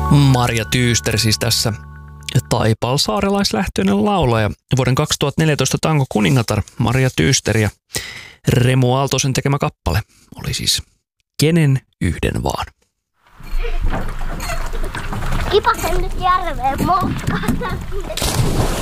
Marja Tyyster siis tässä taipalsaarelaislähtöinen laulaja. Vuoden 2014 tango kuningatar Marja Tyyster ja Remu Aaltosen tekemä kappale oli siis Kenen yhden vaan. Kipasen nyt järveen moukkaan.